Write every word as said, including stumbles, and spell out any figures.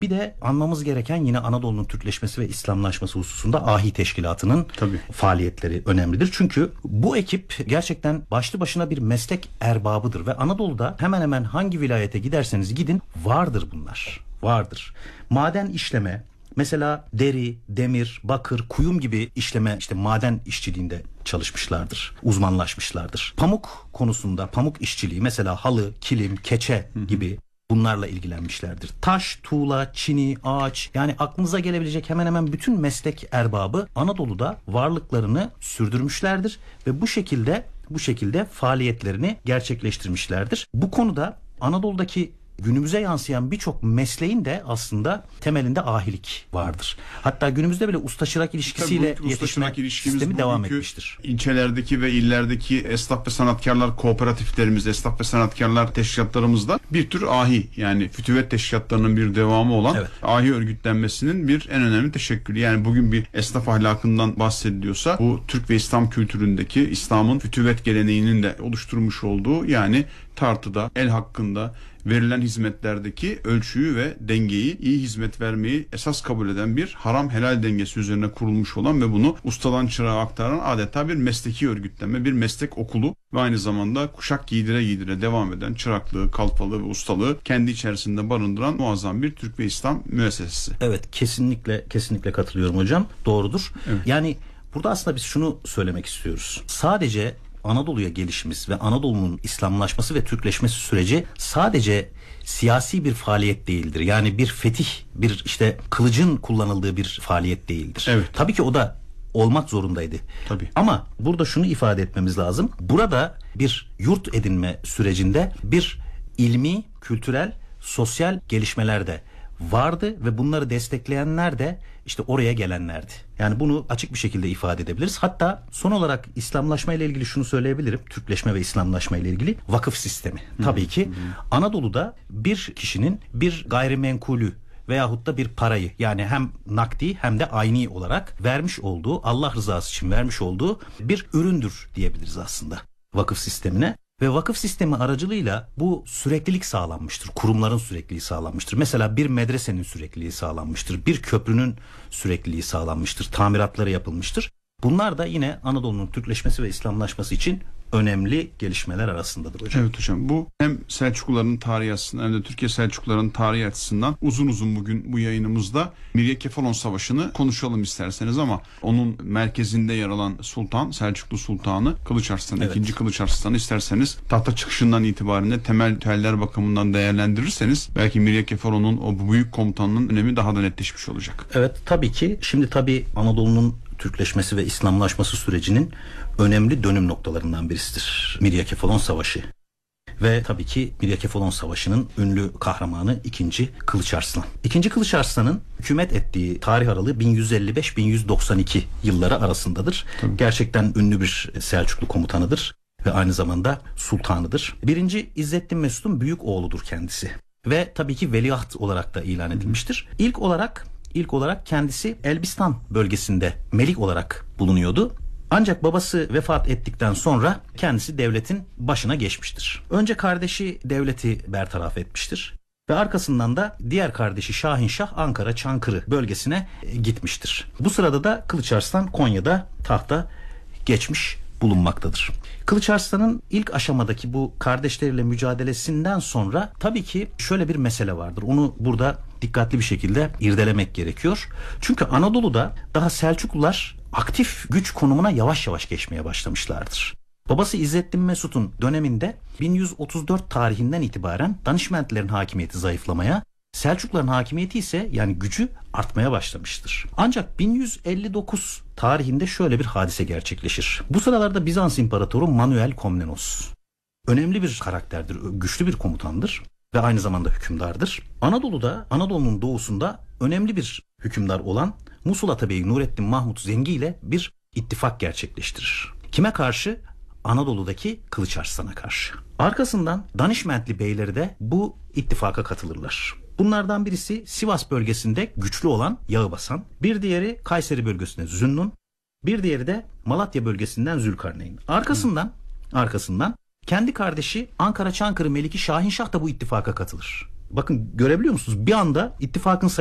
Bir de anmamız gereken yine Anadolu'nun Türkleşmesi ve İslamlaşması hususunda Ahi Teşkilatı'nın Tabii. faaliyetleri önemlidir. Çünkü bu ekip gerçekten başlı başına bir meslek erbabıdır ve Anadolu'da hemen hemen hangi vilayete giderseniz gidin vardır bunlar. Vardır. Maden işleme, mesela deri, demir, bakır, kuyum gibi işleme, işte maden işçiliğinde çalışmışlardır, uzmanlaşmışlardır. Pamuk konusunda, pamuk işçiliği, mesela halı, kilim, keçe gibi bunlarla ilgilenmişlerdir. Taş, tuğla, çini, ağaç, yani aklınıza gelebilecek hemen hemen bütün meslek erbabı Anadolu'da varlıklarını sürdürmüşlerdir ve bu şekilde bu şekilde faaliyetlerini gerçekleştirmişlerdir. Bu konuda Anadolu'daki günümüze yansıyan birçok mesleğin de aslında temelinde ahilik vardır. Hatta günümüzde bile usta çırak ilişkisiyle Tabii, yetişme sistemi devam etmiştir. İlçelerdeki ve illerdeki esnaf ve sanatkarlar kooperatiflerimiz, esnaf ve sanatkarlar teşkilatlarımızda bir tür ahi, yani fütüvet teşkilatlarının bir devamı olan evet. ahi örgütlenmesinin bir en önemli teşekkülü. Yani bugün bir esnaf ahlakından bahsediliyorsa bu Türk ve İslam kültüründeki İslam'ın fütüvet geleneğinin de oluşturmuş olduğu, yani tartıda, el hakkında verilen hizmetlerdeki ölçüyü ve dengeyi, iyi hizmet vermeyi esas kabul eden bir haram helal dengesi üzerine kurulmuş olan ve bunu ustadan çırağa aktaran adeta bir mesleki örgütlenme, bir meslek okulu ve aynı zamanda kuşak giydire giydire devam eden çıraklığı, kalfalığı ve ustalığı kendi içerisinde barındıran muazzam bir Türk ve İslam müessesesi. Evet, kesinlikle kesinlikle katılıyorum hocam. Doğrudur. Evet. Yani burada aslında biz şunu söylemek istiyoruz. Sadece Anadolu'ya gelişimiz ve Anadolu'nun İslamlaşması ve Türkleşmesi süreci sadece siyasi bir faaliyet değildir. Yani bir fetih, bir işte kılıcın kullanıldığı bir faaliyet değildir. Evet. Tabii ki o da olmak zorundaydı. Tabii. Ama burada şunu ifade etmemiz lazım. Burada bir yurt edinme sürecinde bir ilmi, kültürel, sosyal gelişmeler de vardı ve bunları destekleyenler de işte oraya gelenlerdi. Yani bunu açık bir şekilde ifade edebiliriz. Hatta son olarak İslamlaşma ile ilgili şunu söyleyebilirim. Türkleşme ve İslamlaşma ile ilgili vakıf sistemi. Hı-hı. Tabii ki Hı-hı. Anadolu'da bir kişinin bir gayrimenkulü veyahut da bir parayı, yani hem nakdi hem de ayni olarak vermiş olduğu, Allah rızası için vermiş olduğu bir üründür diyebiliriz aslında vakıf sistemine. Ve vakıf sistemi aracılığıyla bu süreklilik sağlanmıştır. Kurumların sürekliliği sağlanmıştır. Mesela bir medresenin sürekliliği sağlanmıştır. Bir köprünün sürekliliği sağlanmıştır. Tamiratları yapılmıştır. Bunlar da yine Anadolu'nun Türkleşmesi ve İslamlaşması için önemli gelişmeler arasındadır hocam. Evet hocam, bu hem Selçukluların tarihi açısından hem de Türkiye Selçukluların tarihi açısından uzun uzun bugün bu yayınımızda Mirye Kefalon Savaşı'nı konuşalım isterseniz, ama onun merkezinde yer alan Sultan, Selçuklu Sultanı Kılıç Arslan, evet. ikinci Kılıç Arslan'ı isterseniz tahta çıkışından itibaren de temel teller bakımından değerlendirirseniz belki Mirye Kefalon'un o büyük komutanının önemi daha da netleşmiş olacak. Evet, tabii ki. Şimdi tabii Anadolu'nun Türkleşmesi ve İslamlaşması sürecinin önemli dönüm noktalarından birisidir Mirye Kefalon Savaşı. Ve tabii ki Mirye Kefalon Savaşı'nın ünlü kahramanı ikinci Kılıç Arslan. ikinci Kılıç Arslan'ın hükümet ettiği tarih aralığı bin yüz elli beş bin yüz doksan iki yılları arasındadır. Tabii. Gerçekten ünlü bir Selçuklu komutanıdır ve aynı zamanda sultanıdır. birinci İzzettin Mesud'un büyük oğludur kendisi. Ve tabii ki veliaht olarak da ilan edilmiştir. Hı. İlk olarak İlk olarak kendisi Elbistan bölgesinde melik olarak bulunuyordu. Ancak babası vefat ettikten sonra kendisi devletin başına geçmiştir. Önce kardeşi devleti bertaraf etmiştir ve arkasından da diğer kardeşi Şahinşah Ankara Çankırı bölgesine gitmiştir. Bu sırada da Kılıç Arslan Konya'da tahta geçmiş bulunmaktadır. Kılıç Arslan'ın ilk aşamadaki bu kardeşleriyle mücadelesinden sonra tabii ki şöyle bir mesele vardır. Onu burada dikkatli bir şekilde irdelemek gerekiyor. Çünkü Anadolu'da daha Selçuklular aktif güç konumuna yavaş yavaş geçmeye başlamışlardır. Babası İzzettin Mesud'un döneminde bin yüz otuz dört tarihinden itibaren Danişmentlilerin hakimiyeti zayıflamaya, Selçukluların hakimiyeti ise yani gücü artmaya başlamıştır. Ancak bin yüz elli dokuz tarihinde şöyle bir hadise gerçekleşir. Bu sıralarda Bizans İmparatoru Manuel Komnenos önemli bir karakterdir, güçlü bir komutandır ve aynı zamanda hükümdardır. Anadolu'da, Anadolu'nun doğusunda önemli bir hükümdar olan Musul Atabey Nurettin Mahmut Zengi ile bir ittifak gerçekleştirir. Kime karşı? Anadolu'daki Kılıç Arslan'a karşı. Arkasından Danişmentli beyleri de bu ittifaka katılırlar. Bunlardan birisi Sivas bölgesinde güçlü olan Yağıbasan, bir diğeri Kayseri bölgesinde Zünnun, bir diğeri de Malatya bölgesinden Zülkarneyn. Arkasından, hmm. arkasından kendi kardeşi Ankara Çankırı Meliki Şahinşah da bu ittifaka katılır. bakın görebiliyor musunuz? Bir anda ittifakın